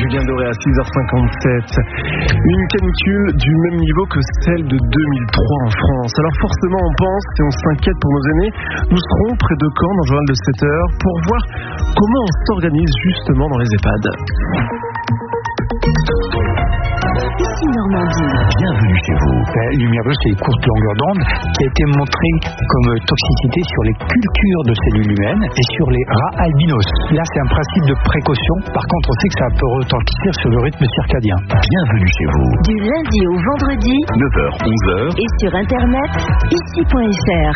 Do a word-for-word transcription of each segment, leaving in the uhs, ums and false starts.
Julien Doré à six heures cinquante-sept. Une canicule du même niveau que celle de deux mille trois en France. Alors forcément on pense et on s'inquiète pour nos aînés. Nous serons près de Caen dans le journal de sept heures pour voir comment on s'organise justement dans les EHPAD. Ici Normandie. Bienvenue chez vous. La lumière bleue, c'est une courte longueur d'onde qui a été montrée comme toxicité sur les cultures de cellules humaines et sur les rats albinos. Là, c'est un principe de précaution. Par contre, on sait que ça peut retentir sur le rythme circadien. Bienvenue chez vous. Du lundi au vendredi, neuf heures, onze heures. Et sur internet, ici point f r.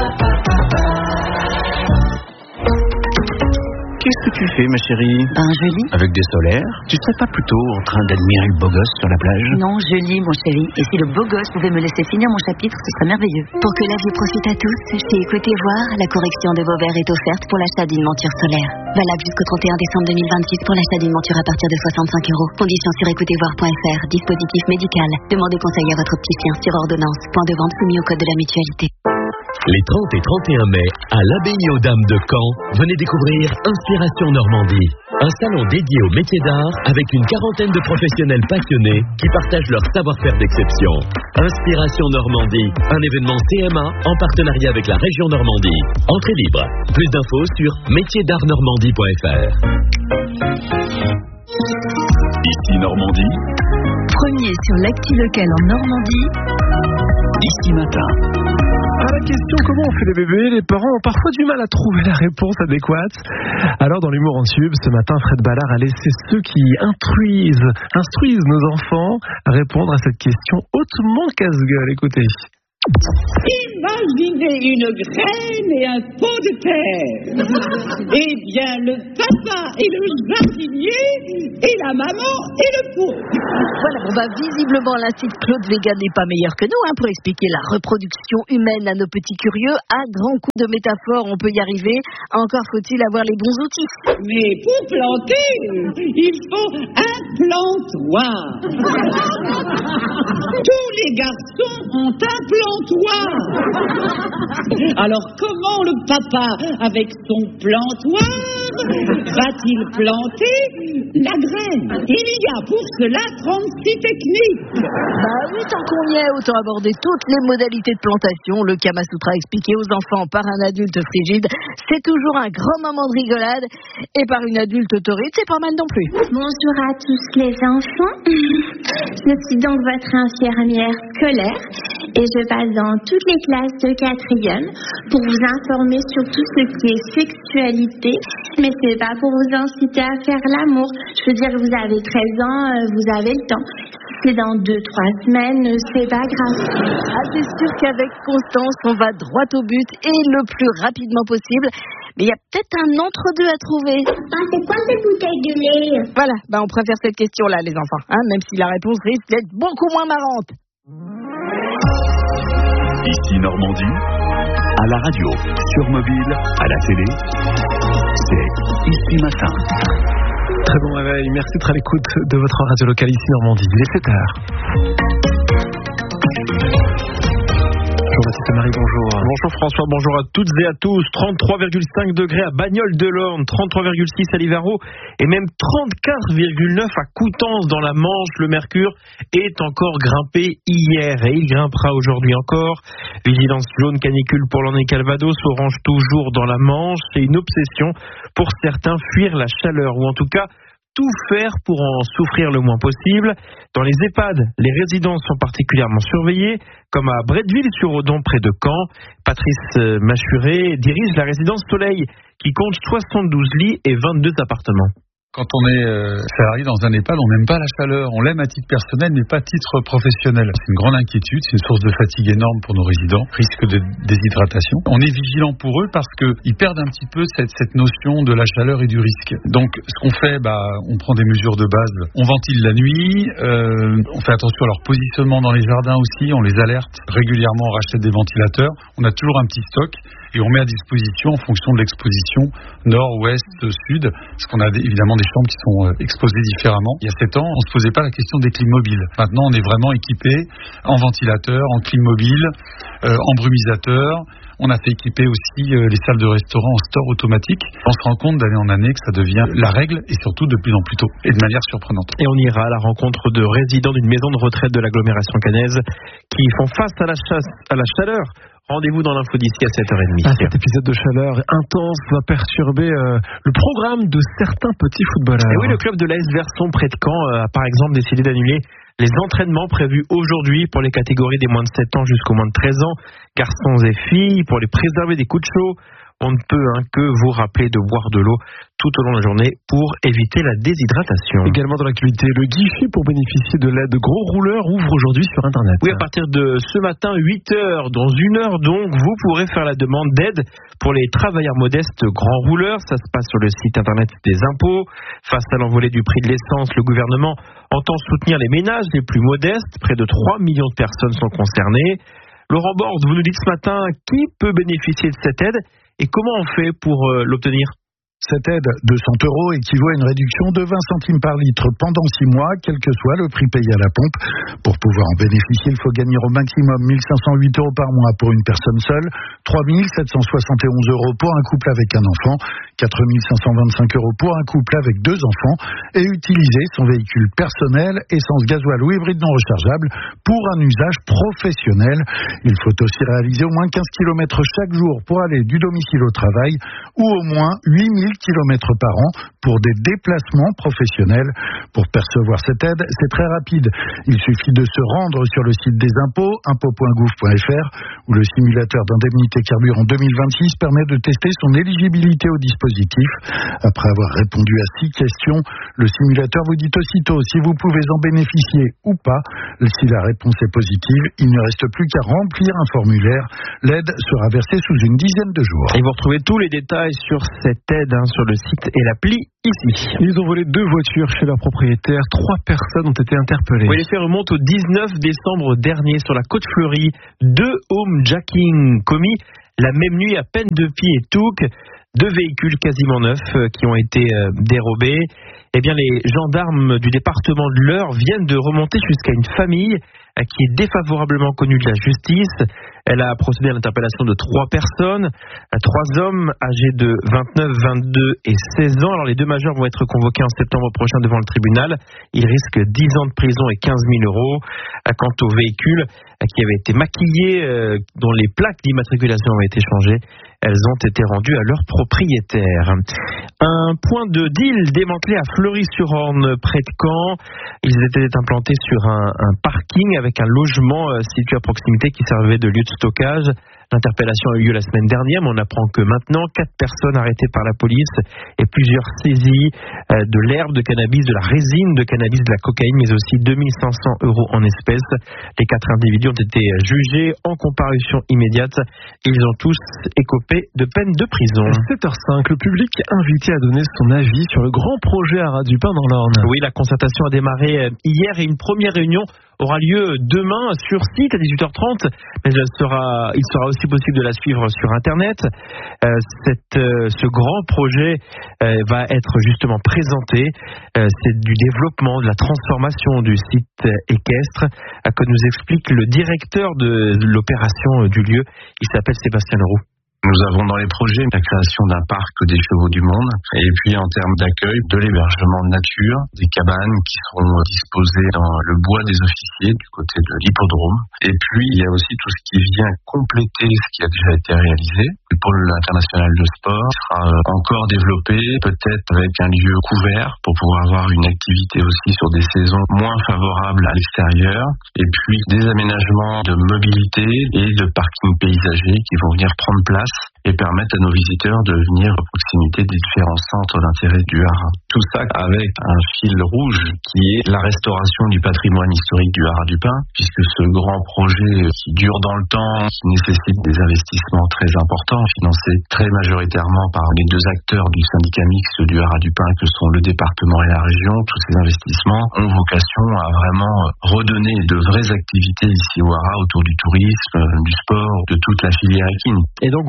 Qu'est-ce que tu fais, ma chérie? Ben, je lis. Avec des solaires? Tu serais pas plutôt en train d'admirer le beau gosse sur la plage? Non, je lis, mon chéri. Et si le beau gosse pouvait me laisser finir mon chapitre, ce serait merveilleux. Pour que la vie profite à tous, chez Écoutez Voir, la correction de vos verres est offerte pour l'achat d'une monture solaire. Valable jusqu'au trente et un décembre deux mille vingt-six pour l'achat d'une monture à partir de soixante-cinq euros. Conditions sur écoutez voir point f r. Dispositif médical. Demandez conseil à votre opticien sur ordonnance. Point de vente soumis au code de la mutualité. Les trente et trente et un mai, à l'Abbaye aux Dames de Caen, venez découvrir Inspiration Normandie. Un salon dédié aux métiers d'art avec une quarantaine de professionnels passionnés qui partagent leur savoir-faire d'exception. Inspiration Normandie, un événement C M A en partenariat avec la région Normandie. Entrée libre. Plus d'infos sur métiers d'art normandie point f r. Ici Normandie. Premier sur l'actu local en Normandie. Ici Matin. À la question comment on fait les bébés, les parents ont parfois du mal à trouver la réponse adéquate. Alors dans l'humour en tube, ce matin, Fred Ballard a laissé ceux qui instruisent, instruisent nos enfants à répondre à cette question hautement casse-gueule. Écoutez. Imaginez une graine et un pot de terre. Eh bien, le papa et le jardinier, et la maman et le pot. Voilà, bon bah visiblement l'Institut Claude Végan n'est pas meilleur que nous hein, pour expliquer la reproduction humaine à nos petits curieux. À grands coups de métaphores, on peut y arriver. Encore faut-il avoir les bons outils. Mais pour planter, il faut un plantoir. Tous les garçons ont un plantoir. Alors comment le papa, avec son plantoir, va-t-il planter la graine? Il y a pour cela trente-six techniques. Bah oui, tant qu'on y est, autant aborder toutes les modalités de plantation. Le Kama Sutra expliqué aux enfants par un adulte frigide, c'est toujours un grand moment de rigolade. Et par une adulte autorite, c'est pas mal non plus. Bonjour à tous les enfants. Je suis donc votre infirmière scolaire et je passe dans toutes les classes de quatrième pour vous informer sur tout ce qui est sexualité. Mais c'est pas pour vous inciter à faire l'amour. Je veux dire, vous avez treize ans, vous avez le temps. C'est dans deux, trois semaines, c'est pas grave. Ah, c'est sûr qu'avec Constance, on va droit au but et le plus rapidement possible. Mais il y a peut-être un entre-deux à trouver. Ah, c'est quoi cette bouteille de lait? Voilà, bah on préfère cette question-là, les enfants, hein, même si la réponse risque d'être beaucoup moins marrante. Ici Normandie, à la radio, sur mobile, à la télé, c'est Ici Matin. Très bon réveil, merci d'être à l'écoute de votre radio locale ici Normandie. Il est sept heures. Bonjour Baptiste Marie, bonjour. Bonjour François, bonjour à toutes et à tous. trente-trois virgule cinq degrés à Bagnoles-de-l'Orne, trente-trois virgule six à Livarot et même trente-quatre virgule neuf à Coutances dans la Manche. Le mercure est encore grimpé hier et il grimpera aujourd'hui encore. Vigilance jaune canicule pour l'Orne et Calvados, orange toujours dans la Manche. C'est une obsession pour certains, fuir la chaleur ou en tout cas tout faire pour en souffrir le moins possible. Dans les EHPAD, les résidences sont particulièrement surveillées, comme à Bretteville-sur-Odon, près de Caen. Patrice Machuré dirige la résidence Soleil, qui compte soixante-douze lits et vingt-deux appartements. Quand on est euh, salarié dans un EHPAD, on n'aime pas la chaleur. On l'aime à titre personnel, mais pas à titre professionnel. C'est une grande inquiétude, c'est une source de fatigue énorme pour nos résidents, risque de déshydratation. On est vigilant pour eux parce qu'ils perdent un petit peu cette, cette notion de la chaleur et du risque. Donc, ce qu'on fait, bah, on prend des mesures de base. On ventile la nuit, euh, on fait attention à leur positionnement dans les jardins aussi, on les alerte régulièrement, on rachète des ventilateurs. On a toujours un petit stock. Et on met à disposition en fonction de l'exposition nord, ouest, sud, parce qu'on a évidemment des chambres qui sont exposées différemment. Il y a sept ans, on ne se posait pas la question des clim mobiles. Maintenant, on est vraiment équipé en ventilateur, en clim mobile, euh, en brumisateur. On a fait équiper aussi les salles de restaurant en store automatique. On se rend compte d'année en année que ça devient la règle et surtout de plus en plus tôt et de manière surprenante. Et on ira à la rencontre de résidents d'une maison de retraite de l'agglomération caennaise qui font face à la chasse, à la chaleur. Rendez-vous dans l'info d'ici à sept heures trente. Ah, cet épisode de chaleur intense va perturber euh, le programme de certains petits footballeurs. Et oui, le club de l'A S Verson près de Caen euh, a par exemple décidé d'annuler les entraînements prévus aujourd'hui pour les catégories des moins de sept ans jusqu'aux moins de treize ans, garçons et filles, pour les préserver des coups de chaud. On ne peut hein, que vous rappeler de boire de l'eau tout au long de la journée pour éviter la déshydratation. Également dans l'actualité, le guichet pour bénéficier de l'aide Gros Rouleur ouvre aujourd'hui sur Internet. Oui, à partir de ce matin, huit heures, dans une heure donc, vous pourrez faire la demande d'aide pour les travailleurs modestes Grands Rouleurs. Ça se passe sur le site Internet des impôts. Face à l'envolée du prix de l'essence, le gouvernement entend soutenir les ménages les plus modestes. Près de trois millions de personnes sont concernées. Laurent Borde, vous nous dites ce matin qui peut bénéficier de cette aide et comment on fait pour euh, l'obtenir? Cette aide de cent euros équivaut à une réduction de vingt centimes par litre pendant six mois, quel que soit le prix payé à la pompe. Pour pouvoir en bénéficier, il faut gagner au maximum mille cinq cent huit euros par mois pour une personne seule, trois mille sept cent soixante et onze euros pour un couple avec un enfant, quatre mille cinq cent vingt-cinq euros pour un couple avec deux enfants, et utiliser son véhicule personnel, essence gasoil ou hybride non rechargeable, pour un usage professionnel. Il faut aussi réaliser au moins quinze kilomètres chaque jour pour aller du domicile au travail, ou au moins huit mille kilomètres par an pour des déplacements professionnels. Pour percevoir cette aide, c'est très rapide. Il suffit de se rendre sur le site des impôts, impôts point gouv point f r, où le simulateur d'indemnité carburant deux mille vingt-six permet de tester son éligibilité au dispositif. Après avoir répondu à six questions, le simulateur vous dit aussitôt si vous pouvez en bénéficier ou pas. Si la réponse est positive, il ne reste plus qu'à remplir un formulaire. L'aide sera versée sous une dizaine de jours. Et vous retrouvez tous les détails sur cette aide hein, sur le site et l'appli ici. Ils ont volé deux voitures chez leur propriétaire. Trois personnes ont été interpellées. Oui, les faits remontent au dix-neuf décembre dernier sur la côte fleurie. Deux homejacking commis la même nuit à Pennes-de-Pie et Touques. Deux véhicules quasiment neufs euh, qui ont été euh, dérobés. Eh bien, les gendarmes du département de l'Eure viennent de remonter jusqu'à une famille euh, qui est défavorablement connue de la justice. Elle a procédé à l'interpellation de trois personnes, euh, trois hommes âgés de vingt-neuf, vingt-deux et seize ans. Alors, les deux majeurs vont être convoqués en septembre prochain devant le tribunal. Ils risquent dix ans de prison et quinze mille euros. Euh, quant aux véhicules euh, qui avaient été maquillés, euh, dont les plaques d'immatriculation ont été changées, elles ont été rendues à leur propriétaire. Un point de deal démantelé à Fleury-sur-Orne, près de Caen. Ils étaient implantés sur un, un parking avec un logement euh, situé à proximité qui servait de lieu de stockage. L'interpellation a eu lieu la semaine dernière, mais on apprend que maintenant, quatre personnes arrêtées par la police et plusieurs saisies euh, de l'herbe de cannabis, de la résine de cannabis, de la cocaïne, mais aussi deux mille cinq cents euros en espèces. Les quatre individus ont été jugés en comparution immédiate. Ils ont tous écopé de peine de prison. À sept heures cinq, le public invité à donner son avis sur le grand projet Haras du Pin dans l'Orne. Oui, la concertation a démarré hier et une première réunion aura lieu demain sur site à dix-huit heures trente, mais elle sera, il sera aussi possible de la suivre sur Internet. Euh, cette, euh, ce grand projet euh, va être justement présenté. Euh, c'est du développement, de la transformation du site équestre, euh, que nous explique le directeur de l'opération du lieu. Il s'appelle Sébastien Leroux. Nous avons dans les projets la création d'un parc des chevaux du monde et puis en termes d'accueil, de l'hébergement de nature, des cabanes qui seront disposées dans le bois des officiers du côté de l'hippodrome. Et puis il y a aussi tout ce qui vient compléter ce qui a déjà été réalisé. Le pôle international de sport sera encore développé, peut-être avec un lieu couvert pour pouvoir avoir une activité aussi sur des saisons moins favorables à l'extérieur. Et puis des aménagements de mobilité et de parking paysager qui vont venir prendre place et permettre à nos visiteurs de venir à proximité des différents centres d'intérêt du Haras. Tout ça avec un fil rouge qui est la restauration du patrimoine historique du Haras du Pin, puisque ce grand projet qui dure dans le temps, qui nécessite des investissements très importants, financés très majoritairement par les deux acteurs du syndicat mixte du Haras du Pin que sont le département et la région. Tous ces investissements ont vocation à vraiment redonner de vraies activités ici au Haras autour du tourisme, du sport, de toute la filière équine. Et donc vous pouvez aussi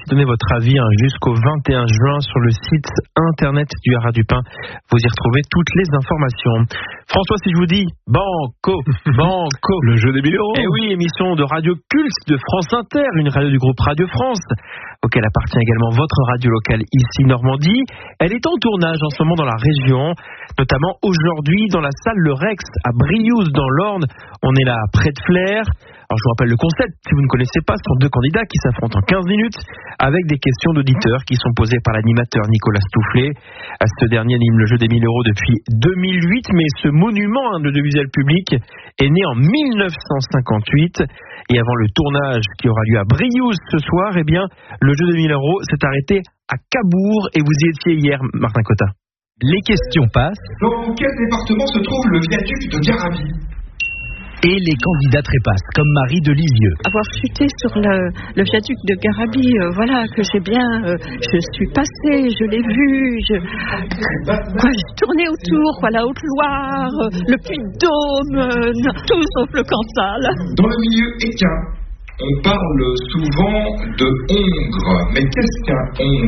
aussi donner votre avis hein, jusqu'au vingt et un juin sur le site internet du Haras du Pin. Vous y retrouvez toutes les informations. François, si je vous dis Banco, Banco, le jeu des mille euros. Eh oui, émission de radio culte de France Inter, une radio du groupe Radio France, auquel appartient également votre radio locale ici Normandie. Elle est en tournage en ce moment dans la région, notamment aujourd'hui dans la salle Le Rex à Briouze dans l'Orne. On est là près de Flers. Alors je vous rappelle le concept, si vous ne connaissez pas, ce sont deux candidats qui s'affrontent en quinze minutes avec des questions d'auditeurs qui sont posées par l'animateur Nicolas Stoufflet. Ce dernier anime le jeu des mille euros depuis deux mille huit, mais ce monument de l'audiovisuel public est né en mille neuf cent cinquante-huit. Et avant le tournage qui aura lieu à Briouze ce soir, eh bien, le jeu des mille euros s'est arrêté à Cabourg et vous y étiez hier, Martin Cotta. Les questions passent. Dans quel département se trouve le viaduc de Garabi ? Et les candidats trépassent, comme Marie de Lisieux. Avoir chuté sur le, le viaduc de Garabi, euh, voilà, que j'ai bien, euh, je suis passée, je l'ai vu, je, quoi, j'ai tourné autour, quoi, la Haute-Loire, euh, le Puy-de-Dôme, euh, tout sauf le Cantal. Dans le milieu équin, on parle souvent de hongre, mais qu'est-ce qu'un hongre ?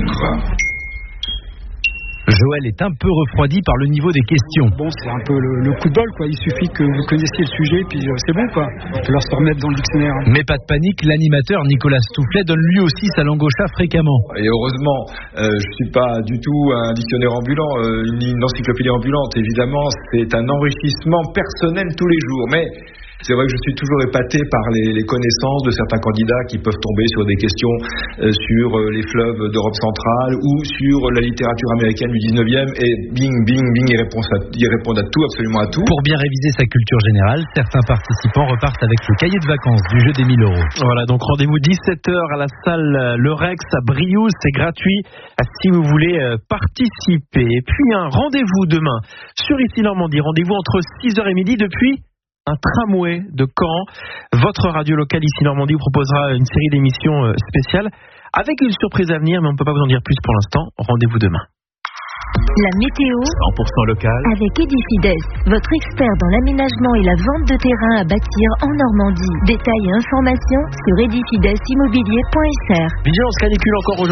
Joël est un peu refroidi par le niveau des questions. Bon, c'est un peu le, le coup de bol, quoi. Il suffit que vous connaissiez le sujet, puis euh, c'est bon, quoi. Il va falloir se remettre dans le dictionnaire. Mais pas de panique, l'animateur Nicolas Stoufflet donne lui aussi sa langue au chat fréquemment. Et heureusement, euh, je suis pas du tout un dictionnaire ambulant, euh, une, une encyclopédie ambulante. Évidemment, c'est un enrichissement personnel tous les jours. Mais c'est vrai que je suis toujours épaté par les, les connaissances de certains candidats qui peuvent tomber sur des questions euh, sur euh, les fleuves d'Europe centrale ou sur la littérature américaine du dix-neuvième et bing, bing, bing, ils répondent à, ils répondent à tout, absolument à tout. Pour bien réviser sa culture générale, certains participants repartent avec le cahier de vacances du jeu des mille euros. Voilà, donc rendez-vous dix-sept heures à la salle Le Rex à Briouze, c'est gratuit si vous voulez participer. Et puis un rendez-vous demain sur Ici Normandie, rendez-vous entre six heures et midi depuis un tramway de Caen. Votre radio locale ici Normandie vous proposera une série d'émissions spéciales avec une surprise à venir, mais on ne peut pas vous en dire plus pour l'instant. Rendez-vous demain. La météo cent pour cent local avec Edifides, votre expert dans l'aménagement et la vente de terrain à bâtir en Normandie. Détails et informations sur edifidesimmobilier point f r. Vigilance canicule encore aujourd'hui.